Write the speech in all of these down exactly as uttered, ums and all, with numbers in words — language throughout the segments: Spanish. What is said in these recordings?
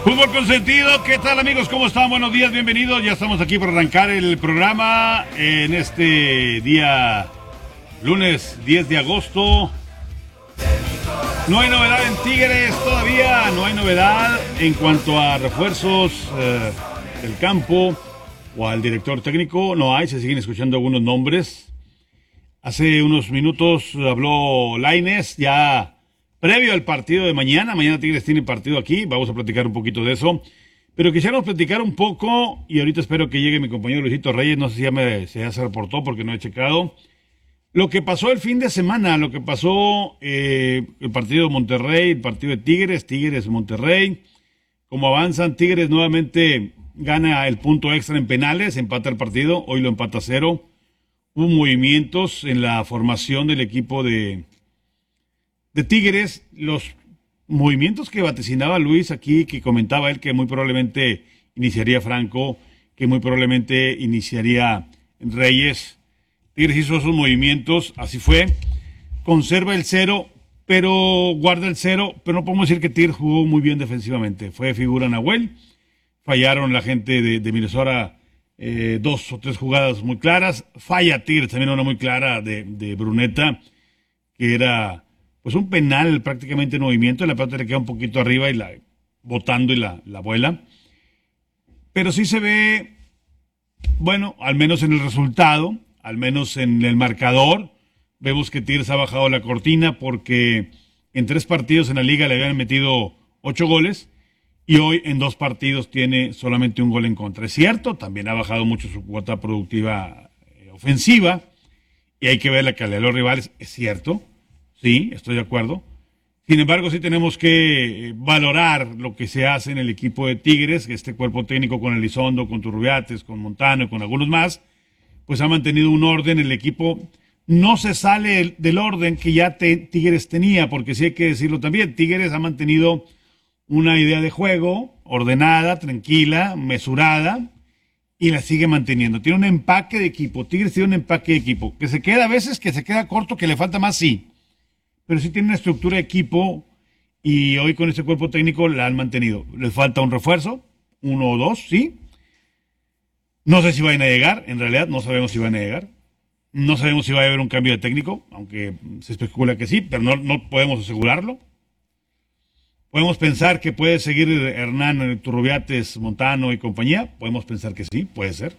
Fútbol Consentido, ¿qué tal amigos? ¿Cómo están? Buenos días, bienvenidos. Ya estamos aquí para arrancar el programa en este día lunes diez de agosto. No hay novedad en Tigres todavía, no hay novedad en cuanto a refuerzos eh, del campo o al director técnico. No hay, se siguen escuchando algunos nombres. Hace unos minutos habló Lainez, ya previo al partido de mañana. Mañana Tigres tiene partido aquí, vamos a platicar un poquito de eso. Pero quisiéramos platicar un poco, y ahorita espero que llegue mi compañero Luisito Reyes, no sé si ya, me, si ya se reportó porque no he checado. Lo que pasó el fin de semana, lo que pasó eh, el partido de Monterrey, el partido de Tigres, Tigres-Monterrey. Como avanzan, Tigres nuevamente gana el punto extra en penales, empata el partido, hoy lo empata a cero. Hubo movimientos en la formación del equipo de... de Tigres, los movimientos que vaticinaba Luis aquí, que comentaba él que muy probablemente iniciaría Franco, que muy probablemente iniciaría Reyes. Tigres hizo esos movimientos, así fue, conserva el cero, pero guarda el cero, pero no podemos decir que Tigres jugó muy bien defensivamente. Fue figura Nahuel, fallaron la gente de, de Minnesota eh, dos o tres jugadas muy claras, falla Tigres también una muy clara de, de Bruneta, que era... pues un penal prácticamente en movimiento, la pelota le queda un poquito arriba y la botando y la, la vuela. Pero sí se ve, bueno, al menos en el resultado, al menos en el marcador, vemos que Tigres ha bajado la cortina porque en tres partidos en la liga le habían metido ocho goles y hoy en dos partidos tiene solamente un gol en contra. Es cierto, también ha bajado mucho su cuota productiva eh, ofensiva y hay que ver la calidad de los rivales, es cierto. Sí, estoy de acuerdo. Sin embargo, sí tenemos que valorar lo que se hace en el equipo de Tigres, que este cuerpo técnico con Elizondo, con Turrubiates, con Montano y con algunos más, pues ha mantenido un orden. El equipo no se sale del orden que ya te, Tigres tenía, porque sí hay que decirlo también. Tigres ha mantenido una idea de juego ordenada, tranquila, mesurada, y la sigue manteniendo. Tiene un empaque de equipo. Tigres tiene un empaque de equipo, que se queda a veces, que se queda corto, que le falta más, sí. Pero sí tiene una estructura de equipo y hoy con este cuerpo técnico la han mantenido. Les falta un refuerzo, uno o dos, sí. No sé si van a llegar, en realidad no sabemos si van a llegar. No sabemos si va a haber un cambio de técnico, aunque se especula que sí, pero no, no podemos asegurarlo. Podemos pensar que puede seguir Hernán Turrubiates, Montano y compañía. Podemos pensar que sí, puede ser.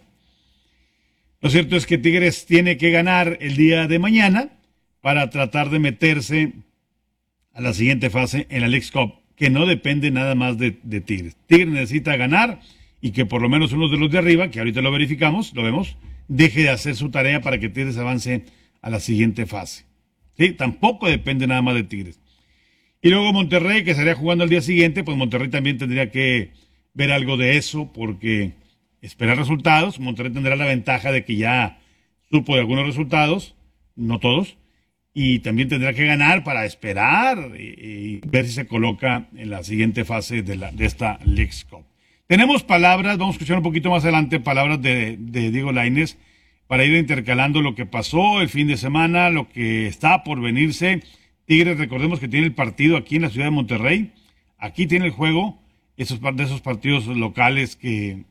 Lo cierto es que Tigres tiene que ganar el día de mañana para tratar de meterse a la siguiente fase en la Leagues Cup, que no depende nada más de, de Tigres. Tigres necesita ganar y que por lo menos uno de los de arriba, que ahorita lo verificamos, lo vemos, deje de hacer su tarea para que Tigres avance a la siguiente fase. ¿Sí? Tampoco depende nada más de Tigres. Y luego Monterrey, que estaría jugando al día siguiente, pues Monterrey también tendría que ver algo de eso, porque esperar resultados, Monterrey tendrá la ventaja de que ya supo de algunos resultados, no todos, y también tendrá que ganar para esperar y, y ver si se coloca en la siguiente fase de, la, de esta Leagues Cup. Tenemos palabras, vamos a escuchar un poquito más adelante, palabras de, de Diego Lainez, para ir intercalando lo que pasó el fin de semana, lo que está por venirse. Tigres, recordemos que tiene el partido aquí en la ciudad de Monterrey, aquí tiene el juego, esos de esos partidos locales que...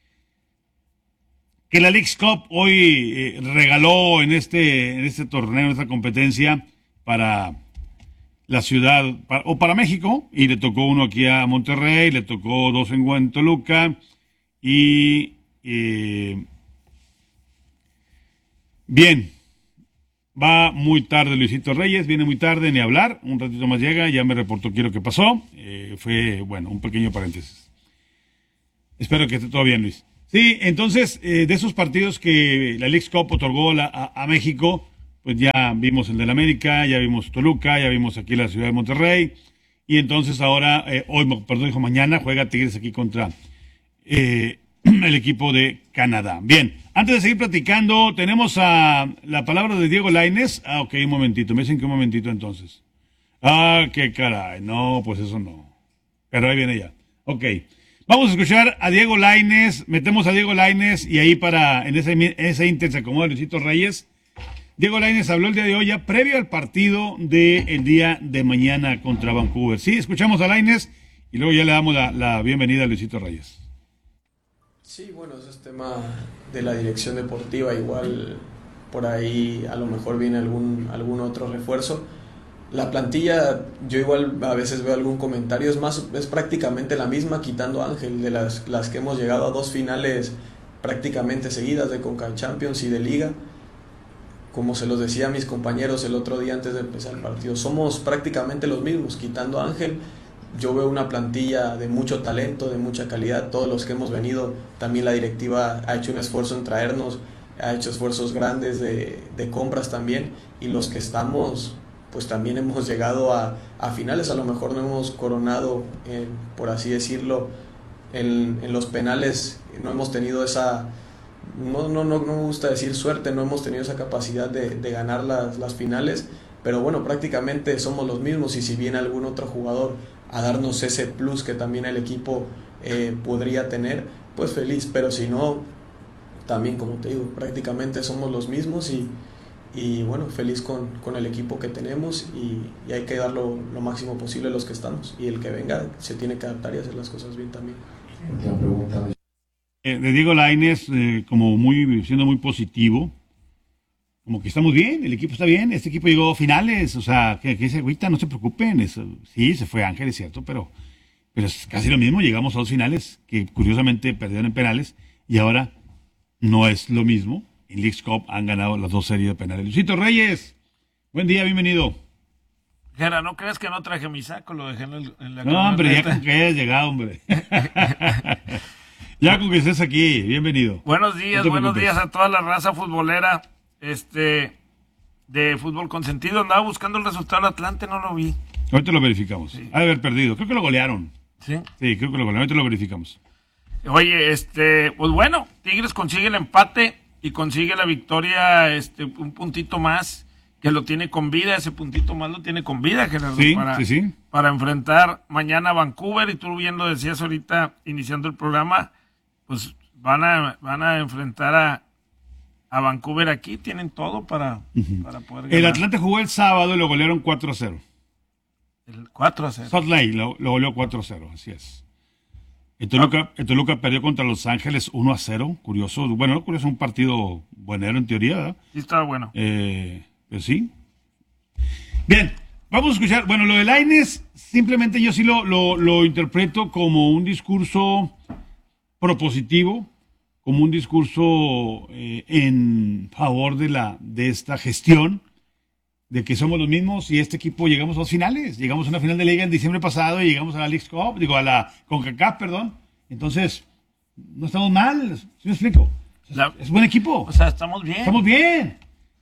que la Leagues Cup hoy eh, regaló en este, en este torneo, en esta competencia para la ciudad, para, o para México, y le tocó uno aquí a Monterrey, le tocó dos en, en Toluca, y eh, bien, va muy tarde Luisito Reyes, viene muy tarde, ni hablar, un ratito más llega, ya me reportó quiero que pasó, eh, fue, bueno, un pequeño paréntesis. Espero que esté todo bien, Luis. Sí, entonces, eh, de esos partidos que la Leagues Cup otorgó la, a, a México, pues ya vimos el del América, ya vimos Toluca, ya vimos aquí la ciudad de Monterrey, y entonces ahora, eh, hoy, perdón, dijo mañana, juega Tigres aquí contra eh, el equipo de Canadá. Bien, antes de seguir platicando, tenemos a la palabra de Diego Lainez. Ah, ok, un momentito, me dicen que un momentito entonces. Ah, qué caray, no, pues eso no. Pero ahí viene ya. Ok. Vamos a escuchar a Diego Lainez, metemos a Diego Lainez y ahí para, en ese, en ese inter se acomoda Luisito Reyes. Diego Lainez habló el día de hoy ya previo al partido del día de mañana contra Vancouver. Sí, escuchamos a Lainez y luego ya le damos la, la bienvenida a Luisito Reyes. Sí, bueno, ese es tema de la dirección deportiva, igual por ahí a lo mejor viene algún, algún otro refuerzo. La plantilla, yo igual a veces veo algún comentario, es más, es prácticamente la misma, quitando a Ángel, de las, las que hemos llegado a dos finales prácticamente seguidas de Conca Champions y de Liga. Como se los decía a mis compañeros el otro día antes de empezar el partido, somos prácticamente los mismos, quitando a Ángel. Yo veo una plantilla de mucho talento, de mucha calidad. Todos los que hemos venido, también la directiva ha hecho un esfuerzo en traernos, ha hecho esfuerzos grandes de, de compras también, y los que estamos, pues también hemos llegado a, a finales. A lo mejor no hemos coronado, en, por así decirlo, en, en los penales, no hemos tenido esa, no, no, no, no me gusta decir suerte, no hemos tenido esa capacidad de, de ganar las, las finales, pero bueno, prácticamente somos los mismos, y si viene algún otro jugador a darnos ese plus que también el equipo eh, podría tener, pues feliz, pero si no, también como te digo, prácticamente somos los mismos, y, y bueno, feliz con, con el equipo que tenemos, y, y hay que dar lo, lo máximo posible a los que estamos, y el que venga se tiene que adaptar y hacer las cosas bien también. Eh, de Diego Lainez, eh, como muy, siendo muy positivo, como que estamos bien, el equipo está bien, este equipo llegó a finales, o sea, que, que ese agüita, no se preocupen, es, sí, se fue Ángel, es cierto, pero, pero es casi lo mismo, llegamos a dos finales, que curiosamente perdieron en penales, y ahora no es lo mismo, en Leagues Cup han ganado las dos series de penales. Luisito Reyes, buen día, bienvenido. Jera, ¿no crees que no traje mi saco? Lo dejé en, el, en la No, hombre, ya con que hayas llegado, hombre. Ya con que estés aquí, bienvenido. Buenos días, no buenos preocupes. días a toda la raza futbolera este de fútbol consentido. Andaba buscando el resultado del Atlante, no lo vi. Ahorita lo verificamos. Sí. Ha de haber perdido. Creo que lo golearon. Sí. Sí, creo que lo golearon. Ahorita lo verificamos. Oye, este, pues bueno, Tigres consigue el empate y consigue la victoria, este, un puntito más, que lo tiene con vida, ese puntito más lo tiene con vida, Gerardo, Sí, para, sí, sí. para enfrentar mañana a Vancouver, y tú bien lo decías ahorita, iniciando el programa, pues van a, van a enfrentar a, a Vancouver aquí, tienen todo para, uh-huh. para poder ganar. El Atlante jugó el sábado y lo golearon cuatro a cero. El cuatro a cero. Salt Lake lo, lo goleó cuatro a cero, así es. El Toluca, el Toluca perdió contra Los Ángeles uno a cero, curioso. Bueno, curioso, un partido buenero en teoría, ¿verdad? Sí, estaba bueno. Eh, pues sí. Bien, vamos a escuchar. Bueno, lo de Lainez, simplemente yo sí lo, lo, lo interpreto como un discurso propositivo, como un discurso eh, en favor de, la, de esta gestión, de que somos los mismos, y este equipo llegamos a dos finales. Llegamos a una final de liga en diciembre pasado y llegamos a la Leagues Cup, digo, a la CONCACAF, perdón. Entonces, no estamos mal, ¿sí me explico? La, es buen equipo. O sea, estamos bien. Estamos bien.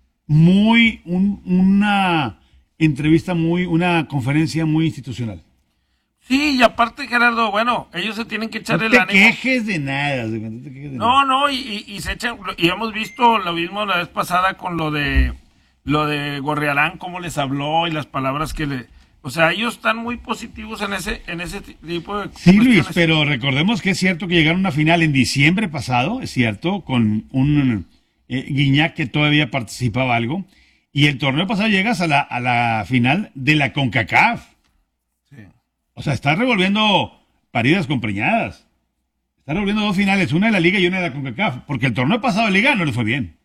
Muy, un, una entrevista muy, una conferencia muy institucional. Sí, y aparte, Gerardo, bueno, ellos se tienen que echar no el te ánimo. Quejes de nada, no te quejes de no, nada. No, y, y, y se echan, y hemos visto lo mismo la vez pasada con lo de lo de Gorriarán, cómo les habló y las palabras que le, o sea, ellos están muy positivos en ese en ese tipo de Sí, Luis, pero recordemos que es cierto que llegaron a una final en diciembre pasado, es cierto, con un eh, Guiñac que todavía participaba algo, y el torneo pasado llegas a la a la final de la CONCACAF. Sí. O sea, está revolviendo paridas con preñadas. Está revolviendo dos finales, una de la Liga y una de la CONCACAF, porque el torneo pasado de Liga no le fue bien.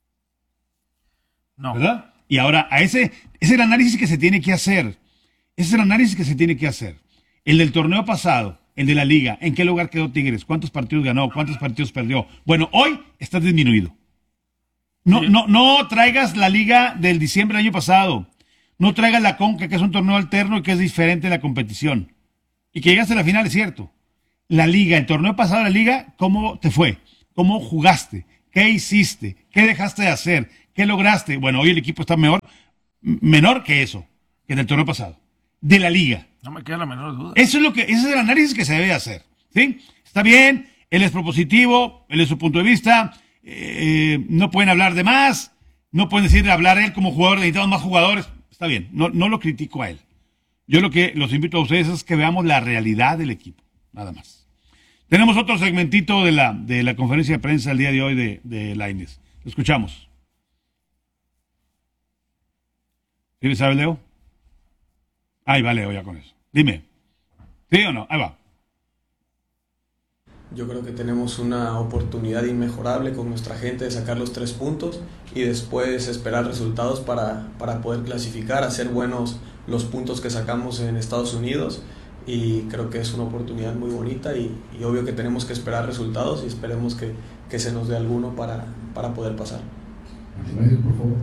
No. ¿Verdad? Y ahora, a ese, ese es el análisis que se tiene que hacer. Ese es el análisis que se tiene que hacer. El del torneo pasado, el de la Liga, ¿en qué lugar quedó Tigres? ¿Cuántos partidos ganó? ¿Cuántos partidos perdió? Bueno, hoy está disminuido. No, sí. no, no traigas la Liga del diciembre del año pasado. No traigas la Conca, que es un torneo alterno y que es diferente de la competición. Y que llegaste a la final, es cierto. La Liga, el torneo pasado de la Liga, ¿cómo te fue? ¿Cómo jugaste? ¿Qué hiciste? ¿Qué dejaste de hacer? ¿Qué lograste? Bueno, hoy el equipo está mejor, menor que eso, que en el torneo pasado, de la Liga. No me queda la menor duda. Eso es lo que, ese es el análisis que se debe hacer, ¿sí? Está bien, él es propositivo, él es su punto de vista, eh, no pueden hablar de más, no pueden decir hablar él como jugador, necesitamos más jugadores, está bien, no, no lo critico a él. Yo lo que los invito a ustedes es que veamos la realidad del equipo, nada más. Tenemos otro segmentito de la, de la conferencia de prensa el día de hoy de, de Lainez. Lo escuchamos. ¿Sí sabes, Leo? Ahí va Leo ya con eso. Dime. ¿Sí o no? Ahí va. Yo creo que tenemos una oportunidad inmejorable con nuestra gente de sacar los tres puntos y después esperar resultados para, para poder clasificar, hacer buenos los puntos que sacamos en Estados Unidos, y creo que es una oportunidad muy bonita y, y obvio que tenemos que esperar resultados y esperemos que, que se nos dé alguno para, para poder pasar. Gracias, por favor.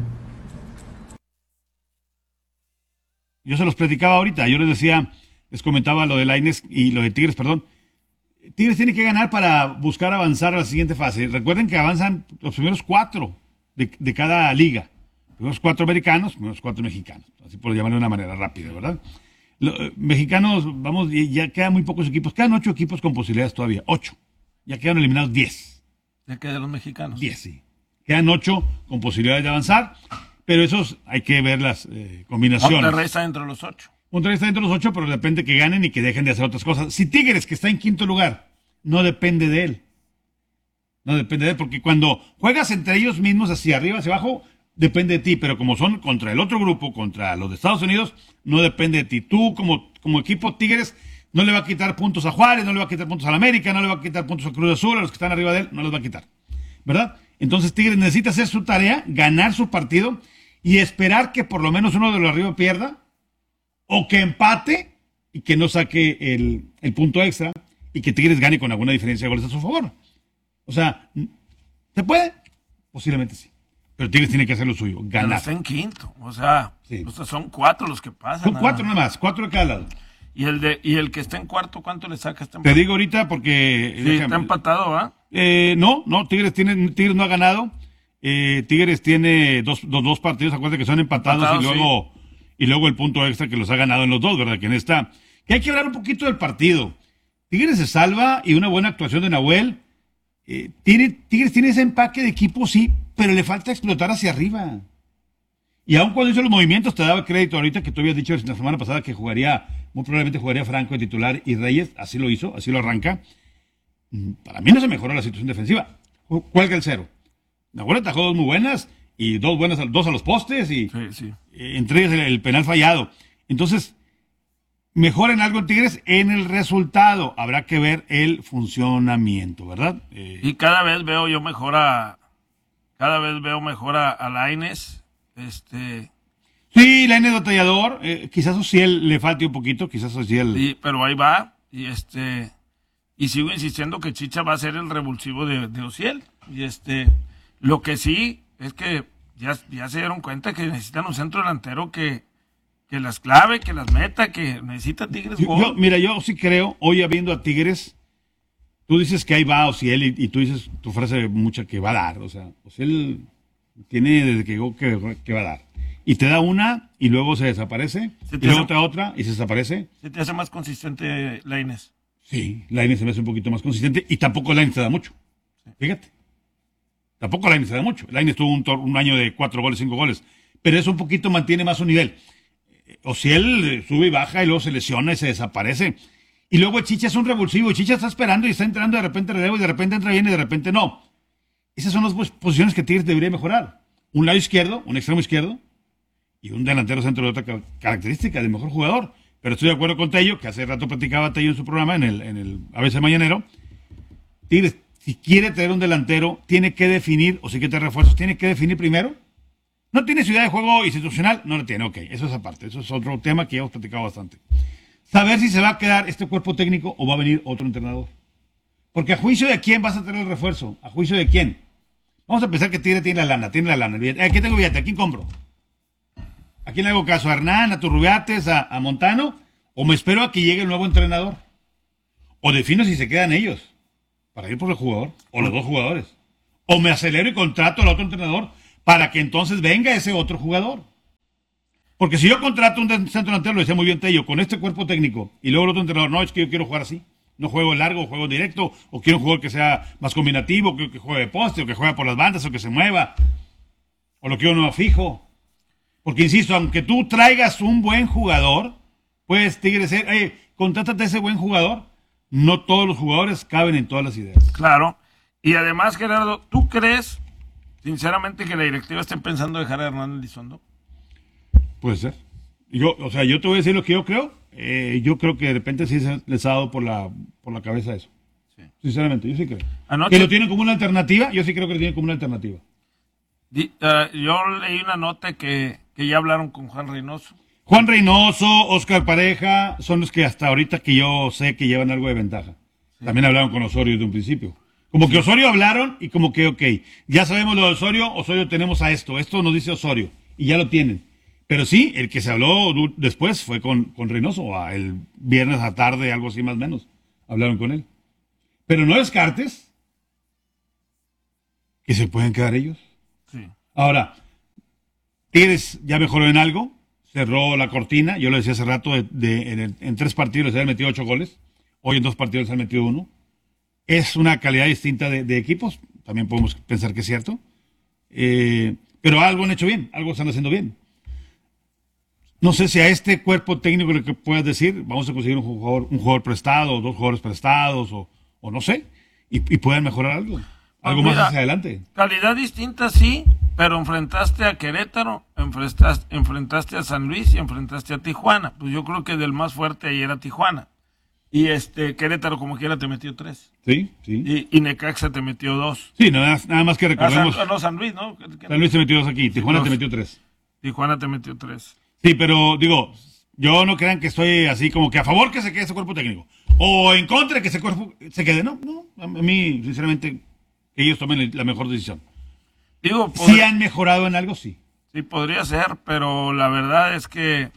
Yo se los platicaba ahorita, yo les decía, les comentaba lo de Lainez y lo de Tigres, perdón. Tigres tiene que ganar para buscar avanzar a la siguiente fase. Recuerden que avanzan los primeros cuatro de, de cada liga. Los primeros cuatro americanos, los primeros cuatro mexicanos. Así por llamarlo de una manera rápida, ¿verdad? Los eh, mexicanos, vamos, ya quedan muy pocos equipos. Quedan ocho equipos con posibilidades todavía. Ocho. Ya quedan eliminados diez. ¿De qué de los mexicanos? Diez, sí. Quedan ocho con posibilidades de avanzar. Pero esos hay que ver las eh, combinaciones. Monterrey está dentro de los ocho. Monterrey está dentro de los ocho, pero depende que ganen y que dejen de hacer otras cosas. Si Tigres, que está en quinto lugar, no depende de él. No depende de él, porque cuando juegas entre ellos mismos, hacia arriba, hacia abajo, depende de ti. Pero como son contra el otro grupo, contra los de Estados Unidos, no depende de ti. Tú, como, como equipo Tigres, no le va a quitar puntos a Juárez, no le va a quitar puntos a la América, no le va a quitar puntos a Cruz Azul, a los que están arriba de él, no los va a quitar. ¿Verdad? Entonces Tigres necesita hacer su tarea, ganar su partido y esperar que por lo menos uno de los arriba pierda, o que empate y que no saque el, el punto extra y que Tigres gane con alguna diferencia de goles a su favor. O sea, ¿se puede? Posiblemente sí. Pero Tigres tiene que hacer lo suyo, Pero ganar. está en quinto. O sea, Sí. o sea, son cuatro los que pasan. Son nada cuatro más. nada más, cuatro de cada lado. Y el, de, y el que está en cuarto, ¿cuánto le saca? Está Te digo ahorita porque... Sí, déjame- está empatado, ¿va? Eh, no, no, Tigres, tiene, Tigres no ha ganado. Eh, Tigres tiene dos, dos, dos partidos, acuérdate que son empatados, Empatados, y luego y luego el punto extra que los ha ganado en los dos, ¿verdad? Que en esta, que hay que hablar un poquito del partido. Tigres se salva y una buena actuación de Nahuel. Eh, tiene, Tigres tiene ese empaque de equipo, sí, pero le falta explotar hacia arriba. Y aun cuando hizo los movimientos, te daba crédito ahorita que tú habías dicho la semana pasada que jugaría, muy probablemente jugaría Franco de titular y Reyes, así lo hizo, así lo arranca. Para mí no se mejoró la situación defensiva. Cuelga el cero. Nahuel atajó dos muy buenas y dos buenas, dos a los postes y Sí, sí. eh, entre ellas el, el penal fallado. Entonces, mejoren algo en Tigres en el resultado. Habrá que ver el funcionamiento, ¿verdad? Eh, Y cada vez veo yo mejor a. Cada vez veo mejor a, a Lainez. Este. sí, la N batallador, eh, quizás Ociel le falte un poquito, quizás Ociel. Y, pero ahí va. Y este. Y sigo insistiendo que Chicha va a ser el revulsivo de, de Ociel. Y este. Lo que sí es que ya, ya se dieron cuenta que necesitan un centro delantero que, que las clave, que las meta, que necesita Tigres Yo- gol. yo- mira, yo sí creo, hoy viendo a Tigres, tú dices que ahí va Ociel y, y tú dices tu frase mucha que va a dar. O sea, Ociel tiene desde que llegó que, que va a dar. Y te da una y luego se desaparece. Se Y te luego hace- te da otra y se desaparece. Se te hace más consistente Lainez. Sí, Lainez se me hace un poquito más consistente y tampoco Lainez te da mucho. Fíjate. Tampoco Lainez te da mucho. Lainez tuvo un, tor- un año de cuatro goles, cinco goles. Pero eso un poquito mantiene más su nivel. O si él sube y baja y luego se lesiona y se desaparece. Y luego el Chicha es un revulsivo. El Chicha está esperando y está entrando de repente relevo y de repente entra bien y de repente no. Esas son las pues, posiciones que Tigres debería mejorar. Un lado izquierdo, un extremo izquierdo y un delantero centro de otra ca- característica del mejor jugador. Pero estoy de acuerdo con Tello, que hace rato platicaba Tello en su programa, en el, en el A B C Mañanero. Tigres, si quiere traer un delantero, tiene que definir, o si quiere traer refuerzos, tiene que definir primero. ¿No tiene ciudad de juego institucional? No lo tiene, ok, eso es aparte, eso es otro tema que ya hemos platicado bastante. Saber si se va a quedar este cuerpo técnico o va a venir otro entrenador. Porque a juicio de quién vas a tener el refuerzo, a juicio de quién. Vamos a pensar que Tigre tiene la lana, tiene la lana. Eh, aquí tengo billete, ¿a quién compro? ¿A quién le hago caso? ¿A Hernán, a Turrubiates, a, a Montano? ¿O me espero a que llegue el nuevo entrenador? ¿O defino si se quedan ellos para ir por el jugador? ¿O los dos jugadores? ¿O me acelero y contrato al otro entrenador para que entonces venga ese otro jugador? Porque si yo contrato un centro delantero, lo decía muy bien Tello, con este cuerpo técnico, y luego el otro entrenador, no, es que yo quiero jugar así. No juego largo, juego directo, o quiero un jugador que sea más combinativo, que, que juegue de poste, o que juegue por las bandas, o que se mueva. O lo quiero no fijo. Porque insisto, aunque tú traigas un buen jugador, puedes Tigre ser, hey, contrátate a ese buen jugador. No todos los jugadores caben en todas las ideas. Claro. Y además, Gerardo, ¿tú crees, sinceramente, que la directiva esté pensando dejar a Hernán Elizondo? Puede ser. Yo, o sea, yo te voy a decir lo que yo creo. eh, yo creo que de repente sí se les ha dado por la, por la cabeza eso. Sí. Sinceramente, yo sí creo. Anoche, que lo tienen como una alternativa, yo sí creo que lo tienen como una alternativa. Di, uh, yo leí una nota que, que ya hablaron con Juan Reynoso. Juan Reynoso, Oscar Pareja, son los que hasta ahorita que yo sé que llevan algo de ventaja. Sí. También hablaron con Osorio desde un principio. Como que Osorio hablaron y como que, ok, ya sabemos lo de Osorio, Osorio tenemos a esto, esto nos dice Osorio, y ya lo tienen. Pero sí, el que se habló después fue con, con Reynoso, el viernes a tarde, algo así más o menos, hablaron con él. Pero no descartes que se pueden quedar ellos. Sí. Ahora, Tigres ya mejoró en algo, cerró la cortina, yo lo decía hace rato, de, de, en, el, en tres partidos les han metido ocho goles, hoy en dos partidos les han metido uno. Es una calidad distinta de, de equipos, también podemos pensar que es cierto, eh, pero algo han hecho bien, algo están haciendo bien. No sé si a este cuerpo técnico le que puedas decir, vamos a conseguir un jugador, un jugador prestado, dos jugadores prestados, o, o no sé, y, y puedan mejorar algo, algo pues mira, más hacia adelante. Calidad distinta sí, pero enfrentaste a Querétaro, enfrentaste, enfrentaste a San Luis y enfrentaste a Tijuana. Pues yo creo que del más fuerte ahí era Tijuana. Y este Querétaro como quiera te metió tres. Sí, sí. Y, y Necaxa te metió dos. Sí, nada, nada más que recordemos. Ah, San, no, San Luis, ¿no? San Luis te metió dos aquí, Tijuana dos. te metió tres. Tijuana te metió tres. Sí, pero digo, yo no crean que estoy así como que a favor que se quede ese cuerpo técnico. O en contra de que ese cuerpo se quede. No, no. A mí, sinceramente, que ellos tomen la mejor decisión. Digo, si ¿sí han mejorado en algo? Sí. Sí, podría ser, pero la verdad es que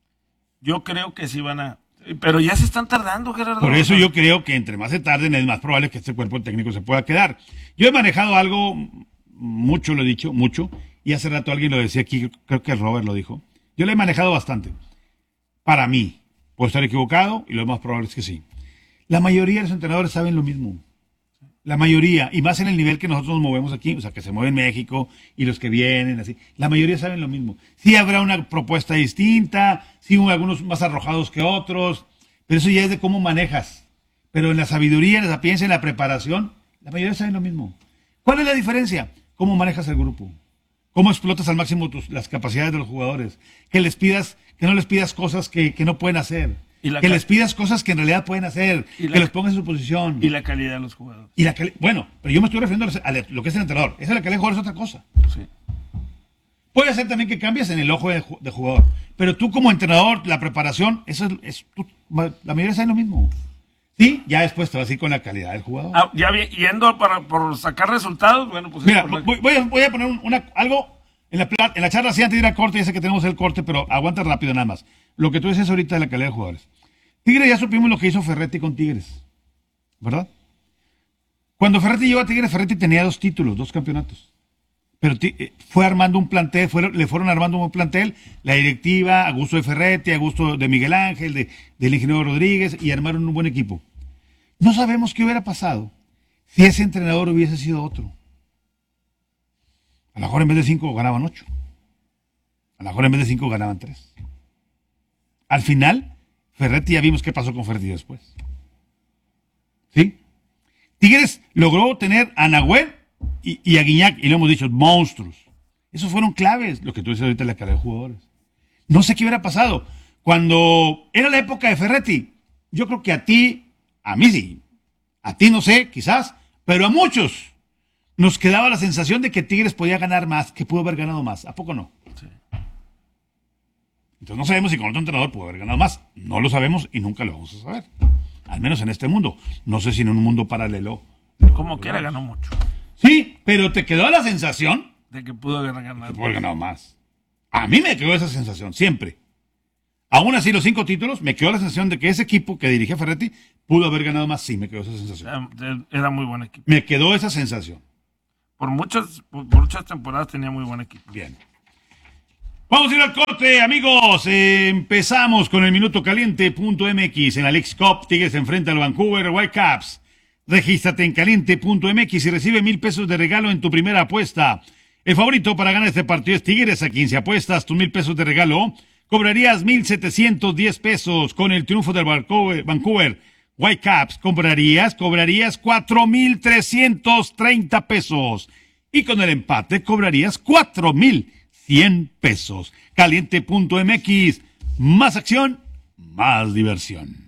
yo creo que sí van a... Pero ya se están tardando, Gerardo. Por eso yo creo que entre más se tarden es más probable que este cuerpo técnico se pueda quedar. Yo he manejado algo, mucho lo he dicho, mucho, y hace rato alguien lo decía aquí, creo que Robert lo dijo. Yo lo he manejado bastante. Para mí, puedo estar equivocado y lo más probable es que sí. La mayoría de los entrenadores saben lo mismo. La mayoría, y más en el nivel que nosotros nos movemos aquí, o sea, que se mueve en México y los que vienen, así, la mayoría saben lo mismo. Sí habrá una propuesta distinta, sí algunos más arrojados que otros, pero eso ya es de cómo manejas. Pero en la sabiduría, en la sapiencia, en la preparación, la mayoría saben lo mismo. ¿Cuál es la diferencia? Cómo manejas el grupo, cómo explotas al máximo tus, las capacidades de los jugadores, que les pidas, que no les pidas cosas que, que no pueden hacer. Que les pidas cosas que en realidad pueden hacer, que los pongas en su posición. Y la calidad de los jugadores. Y la cali- bueno, pero yo me estoy refiriendo a lo que es el entrenador. Esa es la calidad de jugador, es otra cosa. Sí. Puede ser también que cambies en el ojo de, de jugador. Pero tú como entrenador, la preparación, eso es, es tú, la mayoría sabe lo mismo. Sí, ya después te vas a ir con la calidad del jugador. Ah, ya vi- yendo para, por sacar resultados, bueno, pues... Mira, por la- voy, voy a, voy a poner un- una, algo en la, pla- en la charla, así antes de ir al corte, ya sé que tenemos el corte, pero aguanta rápido nada más. Lo que tú dices ahorita de la calidad de jugadores. Tigres, ya supimos lo que hizo Ferretti con Tigres, ¿verdad? Cuando Ferretti llegó a Tigres, Ferretti tenía dos títulos, dos campeonatos. Pero fue armando un plantel, fue, le fueron armando un plantel, la directiva, a gusto de Ferretti, a gusto de Miguel Ángel, de, del ingeniero Rodríguez, y armaron un buen equipo. No sabemos qué hubiera pasado si ese entrenador hubiese sido otro. A lo mejor en vez de cinco ganaban ocho. A lo mejor en vez de cinco ganaban tres. Al final... Ferretti, ya vimos qué pasó con Ferretti después. ¿Sí? Tigres logró tener a Nahuel y, y a Guiñac, y lo hemos dicho, monstruos. Esos fueron claves, lo que tú dices ahorita de la calidad de jugadores. No sé qué hubiera pasado. Cuando era la época de Ferretti, yo creo que a ti, a mí sí, a ti no sé, quizás, pero a muchos nos quedaba la sensación de que Tigres podía ganar más, que pudo haber ganado más. ¿A poco no? Sí. Entonces no sabemos si con otro entrenador pudo haber ganado más. No lo sabemos y nunca lo vamos a saber. Al menos en este mundo. No sé si en un mundo paralelo. Como quiera ganó mucho. Sí, pero te quedó la sensación de que pudo haber ganado. Que pudo haber ganado más. A mí me quedó esa sensación, siempre. Aún así, los cinco títulos, me quedó la sensación de que ese equipo que dirige Ferretti pudo haber ganado más. Sí, me quedó esa sensación. Era, era muy buen equipo. Me quedó esa sensación. Por muchas, por muchas temporadas tenía muy buen equipo. Bien. Vamos a ir al corte, amigos. Eh, empezamos con el minuto caliente punto m x. En la Leagues Cup, Tigres se enfrenta al Vancouver Whitecaps. Regístrate en caliente punto m x y recibe mil pesos de regalo en tu primera apuesta. El favorito para ganar este partido es Tigres. A quince apuestas tus mil pesos de regalo, cobrarías mil setecientos diez pesos. Con el triunfo del Vancouver, Vancouver Whitecaps, cobrarías, cobrarías cuatro mil trescientos treinta pesos. Y con el empate, cobrarías cuatro mil cien pesos. Caliente punto m x. Más acción, más diversión.